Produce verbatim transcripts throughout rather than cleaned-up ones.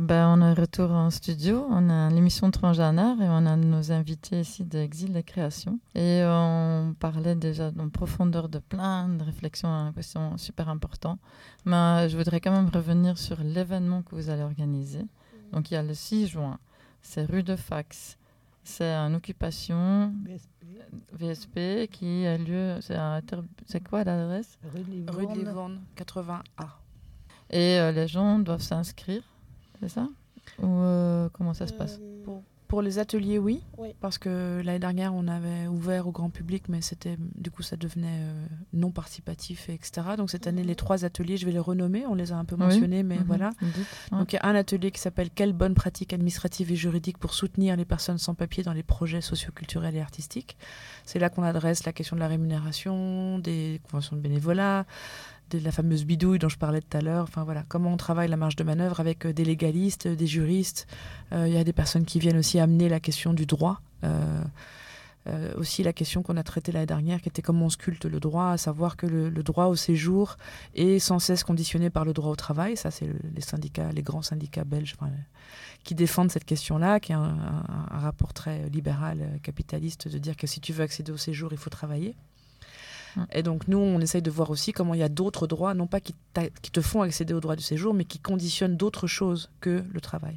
Ben, on est retour en studio, on a l'émission Transgenre et on a nos invités ici d'Exil et Création. Et on parlait déjà en profondeur de plein de réflexions, une question super importante. Mais je voudrais quand même revenir sur l'événement que vous allez organiser. Donc il y a le six juin, c'est rue de Fax. C'est une occupation V S P, V S P qui a lieu, c'est, un, c'est quoi l'adresse? rue de Livourne. Rue de Livourne, quatre-vingts A. Et euh, les gens doivent s'inscrire, c'est ça? Ou euh, comment ça se passe? Euh, Pour, pour les ateliers, oui. Oui. Parce que l'année dernière, on avait ouvert au grand public, mais c'était, du coup, ça devenait euh, non participatif, et etc. Donc cette année, Mhm. les trois ateliers, je vais les renommer. On les a un peu mentionnés, mais Mhm. voilà. Vous dites, ouais. Donc il y a un atelier qui s'appelle « Quelles bonnes pratiques administratives et juridiques pour soutenir les personnes sans papier dans les projets socioculturels et artistiques ». C'est là qu'on adresse la question de la rémunération, des conventions de bénévolat, de la fameuse bidouille dont je parlais tout à l'heure. Enfin voilà, comment on travaille la marge de manœuvre avec euh, des légalistes, des juristes. Euh, il y a des personnes qui viennent aussi amener la question du droit. Euh, euh, aussi la question qu'on a traitée l'année dernière, qui était comment on sculpte le droit, à savoir que le, le droit au séjour est sans cesse conditionné par le droit au travail. Ça, c'est le, les syndicats, les grands syndicats belges enfin, qui défendent cette question-là, qui est un, un, un rapport très libéral, capitaliste, de dire que si tu veux accéder au séjour, il faut travailler. Et donc nous, on essaye de voir aussi comment il y a d'autres droits, non pas qui, qui te font accéder au droit du séjour, mais qui conditionnent d'autres choses que le travail.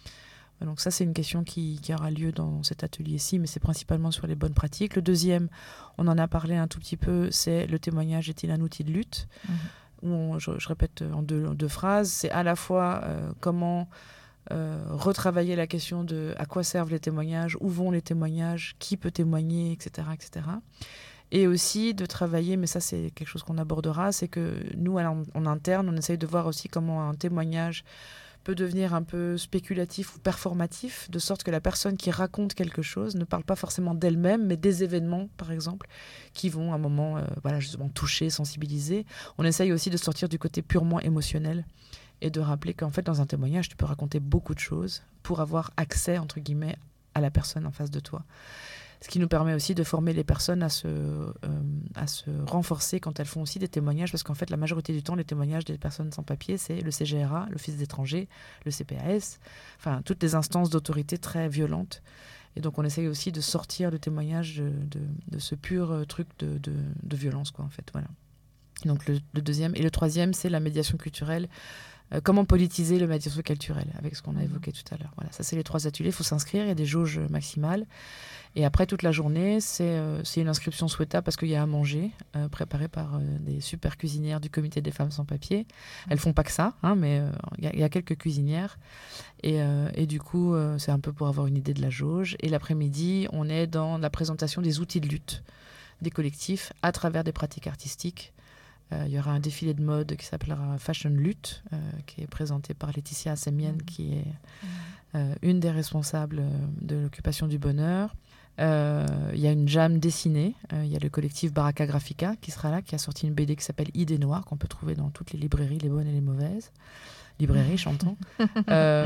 Donc ça, c'est une question qui, qui aura lieu dans cet atelier-ci, mais c'est principalement sur les bonnes pratiques. Le deuxième, on en a parlé un tout petit peu, c'est le témoignage est-il un outil de lutte mmh. Où on, je, je répète en deux, en deux phrases, c'est à la fois euh, comment euh, retravailler la question de à quoi servent les témoignages, où vont les témoignages, qui peut témoigner, et cetera, et cetera. Et aussi de travailler, mais ça c'est quelque chose qu'on abordera, c'est que nous, en, en interne, on essaye de voir aussi comment un témoignage peut devenir un peu spéculatif ou performatif, de sorte que la personne qui raconte quelque chose ne parle pas forcément d'elle-même, mais des événements, par exemple, qui vont à un moment euh, voilà, justement toucher, sensibiliser. On essaye aussi de sortir du côté purement émotionnel et de rappeler qu'en fait, dans un témoignage, tu peux raconter beaucoup de choses pour avoir accès, entre guillemets, à la personne en face de toi. Ce qui nous permet aussi de former les personnes à se, euh, à se renforcer quand elles font aussi des témoignages, parce qu'en fait, la majorité du temps, les témoignages des personnes sans papier, c'est le C G R A, l'Office des étrangers, le C P A S, enfin, toutes les instances d'autorité très violentes. Et donc, on essaye aussi de sortir le témoignage de, de, de ce pur truc de, de, de violence, quoi, en fait. Voilà. Donc, le, le deuxième. Et le troisième, c'est la médiation culturelle. Euh, comment politiser le médiation culturelle, avec ce qu'on a évoqué tout à l'heure. Voilà, ça, c'est les trois ateliers. Il faut s'inscrire, il y a des jauges maximales. Et après, toute la journée, c'est, euh, c'est une inscription souhaitable parce qu'il y a à manger, euh, préparé par euh, des super cuisinières du comité des femmes sans papier. Elles font pas que ça, hein, mais il euh, y, y a quelques cuisinières. Et, euh, et du coup, euh, c'est un peu pour avoir une idée de la jauge. Et l'après-midi, on est dans la présentation des outils de lutte des collectifs à travers des pratiques artistiques. Il euh, y aura un défilé de mode qui s'appellera Fashion Lutte, euh, qui est présenté par Laetitia Assemienne, mmh. qui est euh, une des responsables de l'occupation du bonheur. Il euh, y a une jam dessinée, il euh, y a le collectif Baraka Graphica qui sera là, qui a sorti une B D qui s'appelle Idées Noires, qu'on peut trouver dans toutes les librairies, les bonnes et les mauvaises. Librairies, j'entends. euh,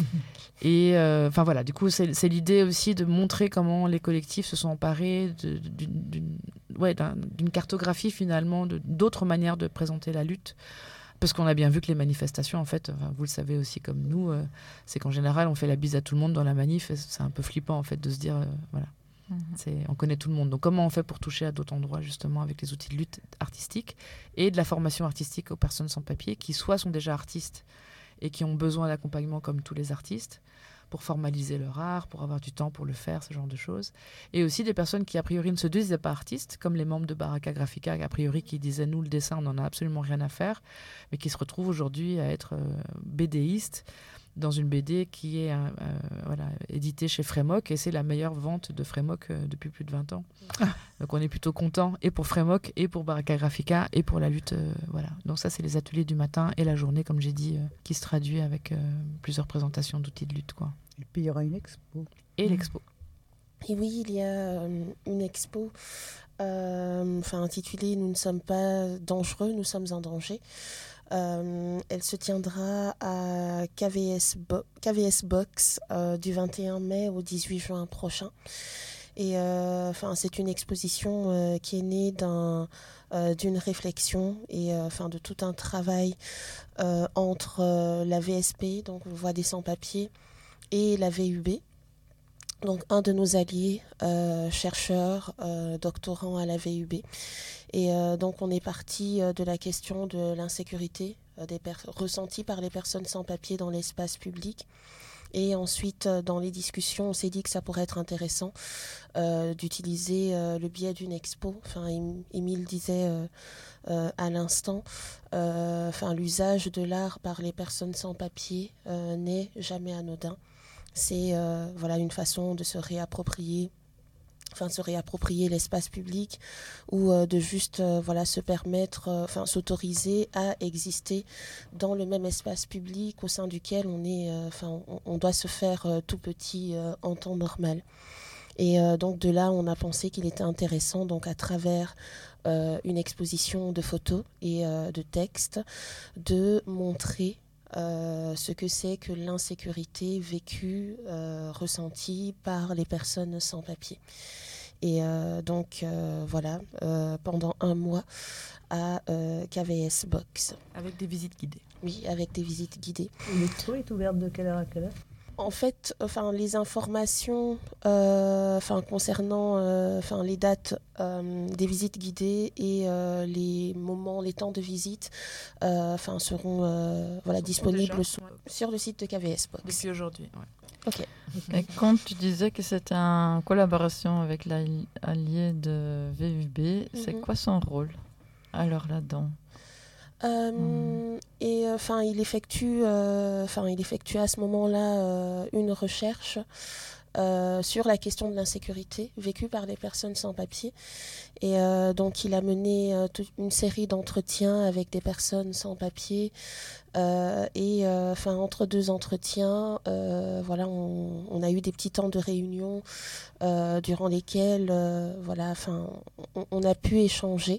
et enfin euh, voilà, du coup, c'est, c'est l'idée aussi de montrer comment les collectifs se sont emparés de, d'une, d'une, ouais, d'un, d'une cartographie finalement, de, d'autres manières de présenter la lutte. Parce qu'on a bien vu que les manifestations, en fait, enfin, vous le savez aussi comme nous, euh, c'est qu'en général, on fait la bise à tout le monde dans la manif. Et c'est un peu flippant, en fait, de se dire, euh, voilà, mmh. c'est, on connaît tout le monde. Donc, comment on fait pour toucher à d'autres endroits, justement, avec les outils de lutte artistique et de la formation artistique aux personnes sans papier, qui soit sont déjà artistes et qui ont besoin d'accompagnement comme tous les artistes, pour formaliser leur art, pour avoir du temps pour le faire, ce genre de choses. Et aussi des personnes qui, a priori, ne se disaient pas artistes, comme les membres de Baraka Graphica, a priori, qui disaient, nous, le dessin, on n'en a absolument rien à faire, mais qui se retrouvent aujourd'hui à être euh, BDistes dans une B D qui est euh, euh, voilà, éditée chez Frémoc, et c'est la meilleure vente de Frémoc euh, depuis plus de vingt ans. Ah. Donc on est plutôt content, et pour Frémoc, et pour Baraka Graphica, et pour la lutte. Euh, voilà. Donc ça, c'est les ateliers du matin et la journée, comme j'ai dit, euh, qui se traduit avec euh, plusieurs présentations d'outils de lutte, quoi. Et puis il y aura une expo. Et mmh. l'expo. Et oui, il y a euh, une expo euh, enfin, intitulée « Nous ne sommes pas dangereux, nous sommes en danger ». Euh, elle se tiendra à K V S, Bo- K V S Box euh, du vingt et un mai au dix-huit juin prochain. Et enfin, c'est une exposition euh, qui est née d'un, euh, d'une réflexion et enfin de tout un travail euh, entre euh, la V S P, donc Voix des sans-papiers, et la V U B. Donc un de nos alliés, euh, chercheur, euh, doctorant à la V U B. Et euh, donc on est parti euh, de la question de l'insécurité euh, des per- ressentie par les personnes sans papier dans l'espace public. Et ensuite, euh, dans les discussions, on s'est dit que ça pourrait être intéressant euh, d'utiliser euh, le biais d'une expo. Enfin, Émile disait euh, euh, à l'instant, euh, enfin, l'usage de l'art par les personnes sans papier euh, n'est jamais anodin. C'est euh, voilà, une façon de se réapproprier enfin se réapproprier l'espace public ou euh, de juste euh, voilà se permettre euh, enfin s'autoriser à exister dans le même espace public au sein duquel on est enfin euh, on, on doit se faire euh, tout petit euh, en temps normal. Et euh, donc de là on a pensé qu'il était intéressant donc à travers euh, une exposition de photos et euh, de textes de montrer Euh, ce que c'est que l'insécurité vécue, euh, ressentie par les personnes sans papier. Et euh, donc euh, voilà, euh, pendant un mois à euh, K V S Box. Avec des visites guidées. Oui, avec des visites guidées. L'expo est ouverte de quelle heure à quelle heure ? En fait, enfin, les informations euh, enfin, concernant euh, enfin, les dates euh, des visites guidées et euh, les moments, les temps de visite euh, enfin, seront euh, voilà, Sont disponibles déjà, sur, ouais. sur le site de K V S Box. Depuis aujourd'hui, ouais. Ok. Et quand tu disais que c'était en collaboration avec l'allié de V U B, c'est Mhm. quoi son rôle alors là-dedans? Euh, Mm. Et enfin, euh, il effectue, enfin, euh, il effectue à ce moment-là euh, une recherche euh, sur la question de l'insécurité vécue par les personnes sans papier. Et euh, donc, il a mené euh, toute une série d'entretiens avec des personnes sans papier. Euh, et enfin, euh, entre deux entretiens, euh, voilà, on, on a eu des petits temps de réunion euh, durant lesquels, euh, voilà, enfin, on, on a pu échanger.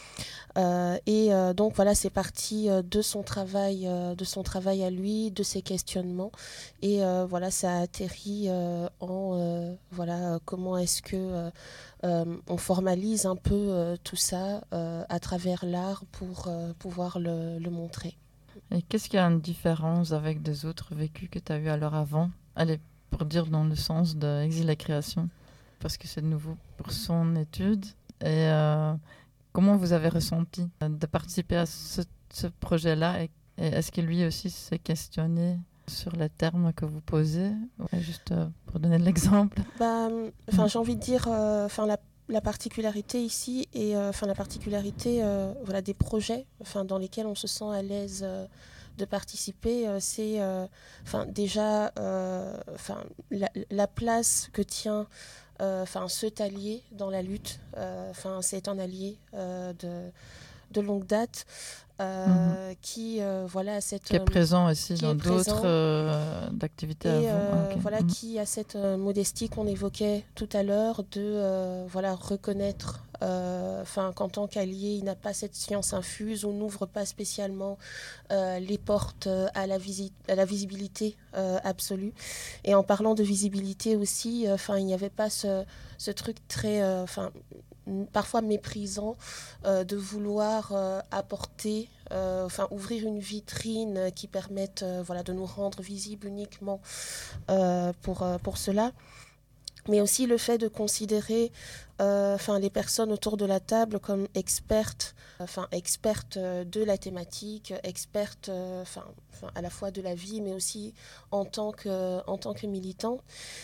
Euh, et euh, donc voilà, c'est parti euh, de son travail, euh, de son travail à lui, de ses questionnements, et euh, voilà, ça a atterri euh, en euh, voilà comment est-ce que euh, euh, on formalise un peu euh, tout ça euh, à travers l'art pour euh, pouvoir le, le montrer. Et qu'est-ce qu'il y a une différence avec des autres vécus que tu as eu alors avant? Allez, pour dire dans le sens d'Exil et Création, parce que c'est nouveau pour son étude. Et euh, comment vous avez ressenti de participer à ce, ce projet-là et, et est-ce que lui aussi s'est questionné sur les termes que vous posez? Ouais, juste euh, pour donner de l'exemple. Bah, enfin, j'ai envie de dire, enfin, la La particularité ici et enfin la particularité euh, voilà des projets enfin dans lesquels on se sent à l'aise euh, de participer euh, c'est enfin euh, déjà enfin euh, la, la place que tient enfin euh, cet allié dans la lutte enfin euh, c'est un allié euh, de de longue date euh, mm-hmm. qui euh, voilà cette qui est présent aussi dans d'autres euh, activités et à vous. Euh, okay. voilà mm-hmm. qui a cette euh, modestie qu'on évoquait tout à l'heure de euh, voilà reconnaître enfin euh, qu'en tant qu'allié il n'a pas cette science infuse, on n'ouvre pas spécialement euh, les portes à la, visi- à la visibilité euh, absolue. Et en parlant de visibilité aussi enfin euh, il n'y avait pas ce, ce truc très enfin euh, parfois méprisant euh, de vouloir euh, apporter, euh, enfin ouvrir une vitrine qui permette euh, voilà, de nous rendre visibles uniquement euh, pour, euh, pour cela. Mais aussi le fait de considérer euh, enfin, les personnes autour de la table comme expertes, enfin, expertes de la thématique, expertes enfin, enfin, à la fois de la vie, mais aussi en tant que, en tant que militant.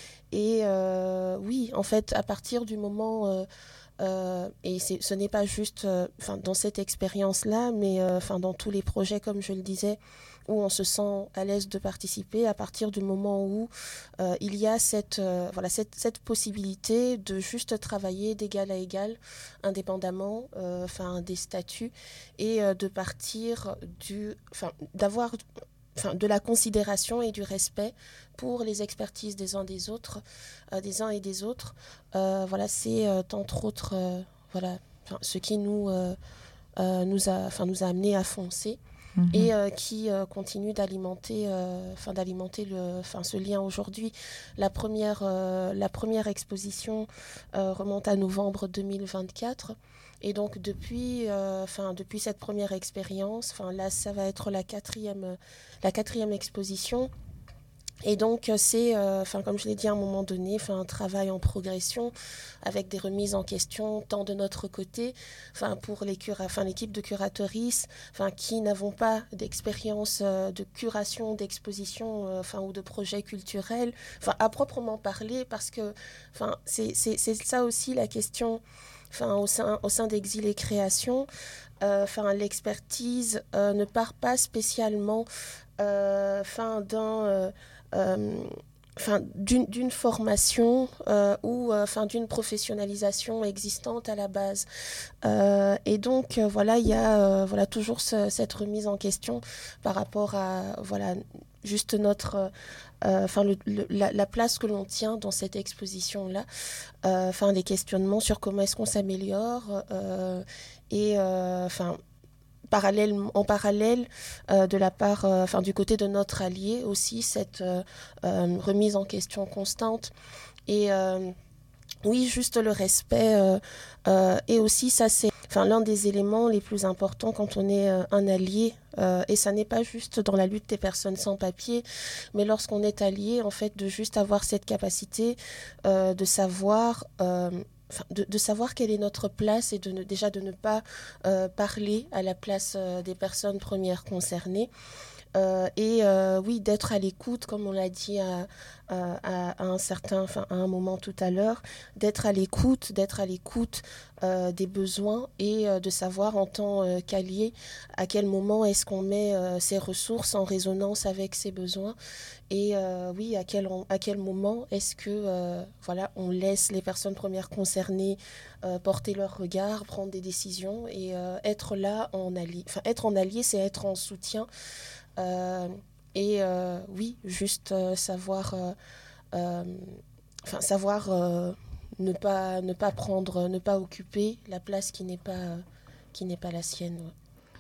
Et euh, oui, en fait, à partir du moment... Euh, Euh, et c'est, ce n'est pas juste euh, dans cette expérience-là, mais euh, dans tous les projets, comme je le disais, où on se sent à l'aise de participer, à partir du moment où euh, il y a cette, euh, voilà, cette, cette possibilité de juste travailler d'égal à égal, indépendamment euh, des statuts, et euh, de partir du... d'avoir... Enfin, de la considération et du respect pour les expertises des uns des autres, euh, des uns et des autres. Euh, voilà, c'est euh, entre autres euh, voilà, ce qui nous, euh, euh, nous, a, nous a amené à foncer. Mmh. et euh, qui euh, continue d'alimenter, euh, enfin, d'alimenter le, enfin, ce lien aujourd'hui. La première, euh, la première exposition euh, remonte à novembre deux mille vingt-quatre. Et donc depuis, euh, enfin, depuis cette première expérience, enfin, là ça va être la quatrième, la quatrième exposition. Et donc c'est, euh, enfin, comme je l'ai dit à un moment donné, enfin, un travail en progression avec des remises en question tant de notre côté, enfin, pour les cura- enfin, l'équipe de curatrices, enfin, qui n'avons pas d'expérience euh, de curation, d'exposition, euh, enfin, ou de projet culturel, enfin, à proprement parler, parce que, enfin, c'est, c'est, c'est ça aussi la question. Enfin, au sein, au sein d'Exil et Création, euh, enfin, l'expertise euh, ne part pas spécialement euh, enfin, d'un, euh, euh, enfin, d'une, d'une formation euh, ou euh, enfin, d'une professionnalisation existante à la base. Euh, et donc, euh, voilà, il y a euh, voilà, toujours ce, cette remise en question par rapport à voilà, juste notre... Euh, enfin, le, le, la, la place que l'on tient dans cette exposition-là, euh, enfin, les questionnements sur comment est-ce qu'on s'améliore, euh, et enfin, parallèle, en parallèle, euh, de la part, euh, enfin, du côté de notre allié aussi, cette euh, euh, remise en question constante. Et euh, oui, juste le respect, euh, euh, et aussi ça c'est enfin, l'un des éléments les plus importants quand on est euh, un allié, euh, et ça n'est pas juste dans la lutte des personnes sans papier, mais lorsqu'on est allié, en fait, de juste avoir cette capacité euh, de savoir... Euh, Enfin, de, de savoir quelle est notre place et de ne, déjà de ne pas euh, parler à la place euh, des personnes premières concernées. Euh, et euh, oui, d'être à l'écoute, comme on l'a dit à, à, à, un certain, enfin, à un moment tout à l'heure, d'être à l'écoute, d'être à l'écoute euh, des besoins et euh, de savoir en tant euh, qu'allié à quel moment est-ce qu'on met euh, ces ressources en résonance avec ces besoins. Et euh, oui, à quel, à quel moment est-ce que euh, voilà, on laisse les personnes premières concernées euh, porter leur regard, prendre des décisions et euh, être là en allié. Enfin, être en allié, c'est être en soutien. Euh, et euh, oui, juste euh, savoir, euh, euh, enfin, savoir euh, ne pas, ne pas prendre, ne pas occuper la place qui n'est pas, euh, qui n'est pas la sienne. Ouais.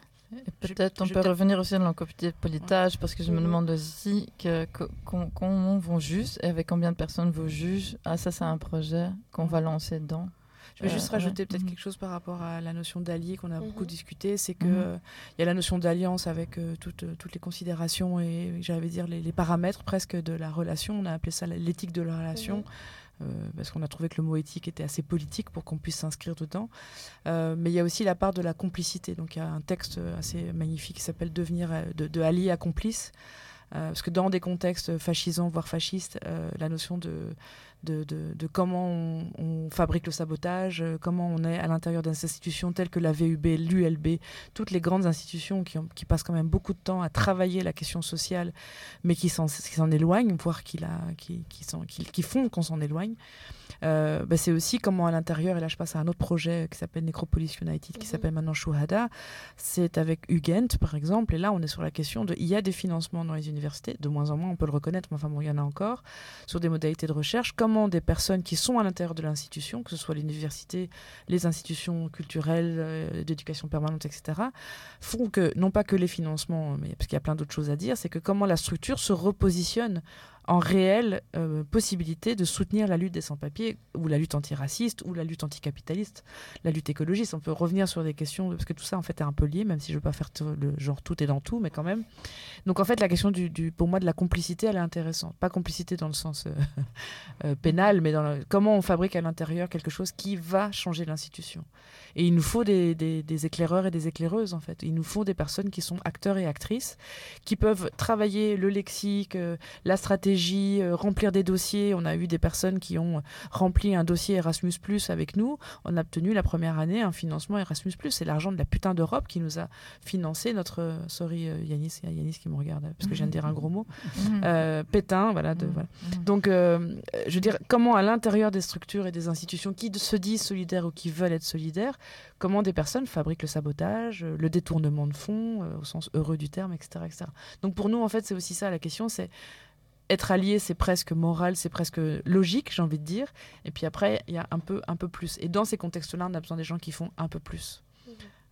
Et peut-être je, on je peut revenir aussi dans le comité de politage, ouais. Parce que je mmh. me demande aussi que, que, qu'on, comment vont juge et avec combien de personnes vous jugent. Ah, ça, c'est un projet qu'on mmh. va lancer dedans. Je vais euh, juste rajouter ouais. peut-être mmh. quelque chose par rapport à la notion d'allié qu'on a mmh. beaucoup discuté. C'est qu'il mmh. euh, y a la notion d'alliance avec euh, toutes, euh, toutes les considérations et, j'allais dire, les, les paramètres presque de la relation. On a appelé ça l'éthique de la relation. Mmh. Euh, parce qu'on a trouvé que le mot éthique était assez politique pour qu'on puisse s'inscrire dedans. Euh, mais il y a aussi la part de la complicité. Donc il y a un texte assez magnifique qui s'appelle « Devenir de, de allié à complice ». Euh, parce que dans des contextes fascisants, voire fascistes, euh, la notion de, de, de, de comment on, on fabrique le sabotage, euh, comment on est à l'intérieur des institutions telles que la V U B, l'U L B, toutes les grandes institutions qui, ont, qui passent quand même beaucoup de temps à travailler la question sociale, mais qui s'en, qui s'en éloignent, voire qui, la, qui, qui, sont, qui, qui font qu'on s'en éloigne. Euh, bah c'est aussi comment à l'intérieur, et là je passe à un autre projet qui s'appelle Necropolis United, qui mmh. s'appelle maintenant Shuhada, c'est avec UGent par exemple, et là on est sur la question de, il y a des financements dans les universités, de moins en moins on peut le reconnaître, mais enfin bon il y en a encore, sur des modalités de recherche, comment des personnes qui sont à l'intérieur de l'institution, que ce soit l'université, les institutions culturelles, euh, d'éducation permanente, et cetera, font que, non pas que les financements, mais parce qu'il y a plein d'autres choses à dire, c'est que comment la structure se repositionne en réelle euh, possibilité de soutenir la lutte des sans-papiers, ou la lutte antiraciste, ou la lutte anticapitaliste, la lutte écologiste. On peut revenir sur des questions, parce que tout ça, en fait, est un peu lié, même si je ne veux pas faire t- le genre tout est dans tout, mais quand même. Donc, en fait, la question, du, du, pour moi, de la complicité, elle est intéressante. Pas complicité dans le sens euh, euh, pénal, mais dans le, comment on fabrique à l'intérieur quelque chose qui va changer l'institution. Et il nous faut des, des, des éclaireurs et des éclaireuses, en fait. Il nous faut des personnes qui sont acteurs et actrices, qui peuvent travailler le lexique, euh, la stratégie, euh, remplir des dossiers. On a eu des personnes qui ont rempli un dossier Erasmus plus, avec nous. On a obtenu la première année un financement Erasmus plus. C'est l'argent de la putain d'Europe qui nous a financé notre... Euh, sorry euh, Yanis, il y a Yanis qui me regarde, parce que je viens de dire un gros mot. Euh, Pétain, voilà. De, voilà. Donc, euh, je veux dire, comment à l'intérieur des structures et des institutions qui se disent solidaires ou qui veulent être solidaires, comment des personnes fabriquent le sabotage, le détournement de fonds, euh, au sens heureux du terme, et cetera, et cetera. Donc pour nous, en fait, c'est aussi ça la question, c'est être allié, c'est presque moral, c'est presque logique, j'ai envie de dire. Et puis après, il y a un peu, un peu plus. Et dans ces contextes-là, on a besoin des gens qui font un peu plus. Mmh.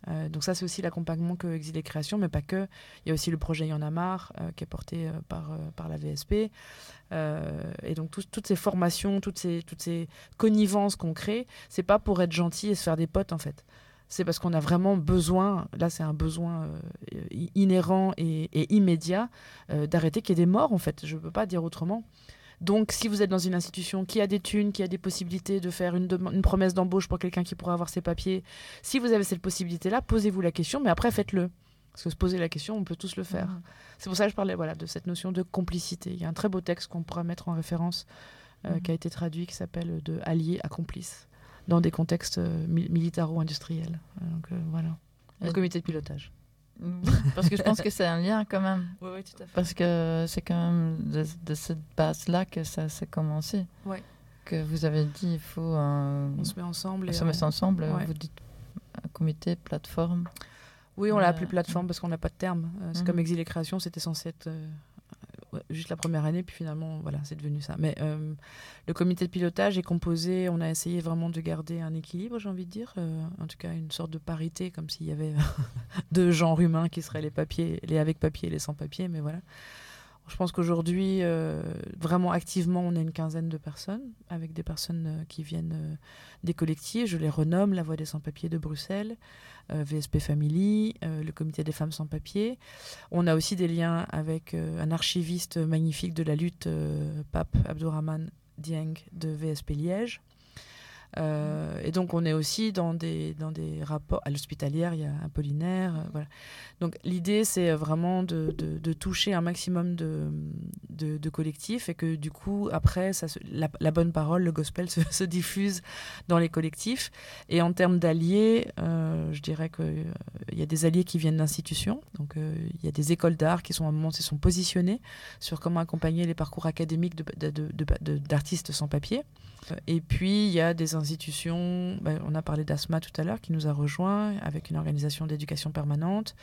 Euh, donc ça, c'est aussi l'accompagnement que Exil et Création, mais pas que. Il y a aussi le projet Y en a marre, euh, qui est porté euh, par, euh, par la V S P. Euh, et donc tout, toutes ces formations, toutes ces, toutes ces connivences qu'on crée, c'est pas pour être gentil et se faire des potes, en fait. C'est parce qu'on a vraiment besoin, là c'est un besoin euh, inhérent et, et immédiat, euh, d'arrêter qu'il y ait des morts, en fait. Je peux pas dire autrement. Donc, si vous êtes dans une institution qui a des thunes, qui a des possibilités de faire une, dem- une promesse d'embauche pour quelqu'un qui pourrait avoir ses papiers, si vous avez cette possibilité-là, posez-vous la question, mais après, faites-le. Parce que se poser la question, on peut tous le faire. Mmh. C'est pour ça que je parlais voilà, de cette notion de complicité. Il y a un très beau texte qu'on pourra mettre en référence, euh, mmh. qui a été traduit, qui s'appelle « De alliés à complices », dans des contextes euh, mi- militaro-industriels. Donc, euh, voilà. Le comité de pilotage. Oui, parce que je pense que c'est un lien quand même. Oui, oui, tout à fait. Parce que c'est quand même de, de cette base-là que ça s'est commencé. Oui. Que vous avez dit, il faut... Euh, on se met ensemble. On et se met on... ensemble, ouais. Vous dites un comité, plateforme. Oui, on euh, l'a appelé plateforme parce qu'on n'a pas de terme. Euh, c'est mm-hmm. comme Exil et Création, c'était censé être... Euh, ouais, juste la première année, puis finalement, voilà, c'est devenu ça. Mais euh, le comité de pilotage est composé, on a essayé vraiment de garder un équilibre, j'ai envie de dire, euh, en tout cas une sorte de parité, comme s'il y avait deux genres humains qui seraient les papiers, les avec papier et les sans papier, mais voilà. Je pense qu'aujourd'hui, euh, vraiment activement, on a une quinzaine de personnes, avec des personnes euh, qui viennent euh, des collectifs. Je les renomme, La Voix des Sans-Papiers de Bruxelles, euh, V S P Family, euh, le Comité des Femmes Sans-Papiers. On a aussi des liens avec euh, un archiviste magnifique de la lutte, euh, Pape Abdourahmane Dieng de V S P Liège. Euh, et donc on est aussi dans des, dans des rapports à l'hospitalière, il y a Apollinaire, euh, voilà. Donc l'idée c'est vraiment de, de, de toucher un maximum de, de, de collectifs et que du coup après ça se, la, la bonne parole, le gospel se, se diffuse dans les collectifs. Et en termes d'alliés, euh, je dirais qu'il euh, y a des alliés qui viennent d'institutions, donc il euh, y a des écoles d'art qui sont à un moment se sont positionnées sur comment accompagner les parcours académiques de, de, de, de, de, d'artistes sans papier. Et puis, il y a des institutions, ben, on a parlé d'Asma tout à l'heure, qui nous a rejoints avec une organisation d'éducation permanente.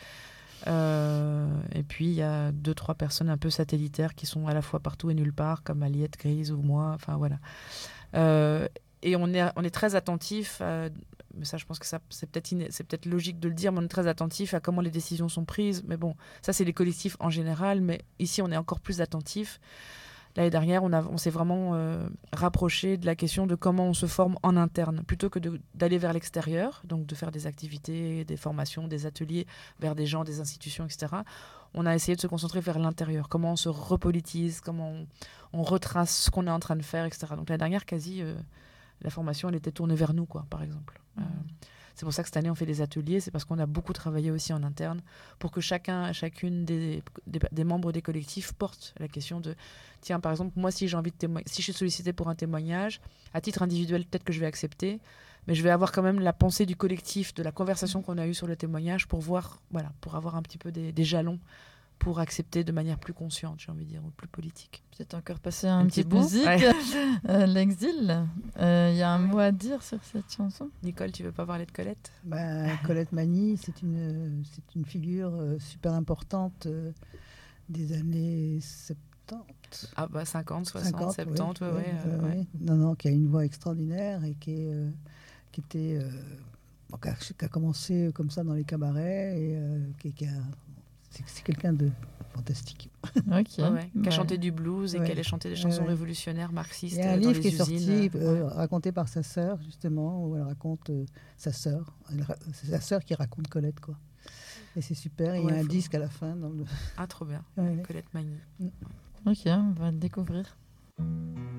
Euh, et puis, il y a deux, trois personnes un peu satellitaires qui sont à la fois partout et nulle part, comme Aliette Grise ou moi. Enfin, voilà. Euh, et on est, on est très attentif, à, mais ça, je pense que ça, c'est, peut-être iné- c'est peut-être logique de le dire, mais on est très attentif à comment les décisions sont prises. Mais bon, ça, c'est les collectifs en général, mais ici, on est encore plus attentif. L'année dernière, on, a, on s'est vraiment euh, rapproché de la question de comment on se forme en interne, plutôt que de, d'aller vers l'extérieur, donc de faire des activités, des formations, des ateliers vers des gens, des institutions, et cetera. On a essayé de se concentrer vers l'intérieur, comment on se repolitise, comment on, on retrace ce qu'on est en train de faire, et cetera. Donc l'année dernière, quasi, euh, la formation, elle était tournée vers nous, quoi, par exemple. Mmh. Euh, C'est pour ça que cette année, on fait des ateliers. C'est parce qu'on a beaucoup travaillé aussi en interne pour que chacun, chacune des, des, des membres des collectifs porte la question de tiens, par exemple, moi, si j'ai envie de témoigner, si je suis sollicitée pour un témoignage, à titre individuel, peut-être que je vais accepter, mais je vais avoir quand même la pensée du collectif, de la conversation qu'on a eue sur le témoignage pour voir, voilà, pour avoir un petit peu des, des jalons pour accepter de manière plus consciente, j'ai envie de dire, ou plus politique. Peut-être encore passer un, un petit petit bout. musique. Ouais. euh, L'exil, il euh, y a un mot à dire sur cette chanson. Nicole, tu veux pas parler de Colette ? Ben, Colette Mani, c'est une, c'est une figure euh, super importante euh, des années soixante-dix. Ah bah cinquante, soixante, cinquante, soixante-dix, ouais. ouais, ouais, euh, ouais, ouais. ouais. Non, non, qui a une voix extraordinaire et qui, est, euh, qui était... Euh, bon, qui, a, qui a commencé comme ça dans les cabarets et euh, qui, qui a... C'est, c'est quelqu'un de fantastique. Ok. Ouais, ouais. Qui a Ouais. chanté du blues et Ouais. qui allait chanter des chansons Ouais, ouais. révolutionnaires marxistes. Il y a un dans livre les qui est usines. sorti, euh, Ouais. raconté par sa sœur, justement, où elle raconte euh, sa sœur. Elle ra- C'est sa sœur qui raconte Colette, quoi. Et c'est super. Et il y Ouais, a un faut- disque à la fin. Dans le... Ah, trop bien. Ouais. Colette Magny. Ok, on va le découvrir.